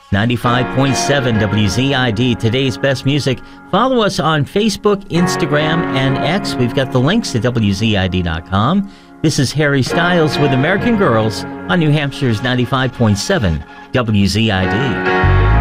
95.7 WZID, today's best music. Follow us on Facebook, Instagram, and X. We've got the links at WZID.com. This is Harry Styles with American Girls on New Hampshire's 95.7 WZID.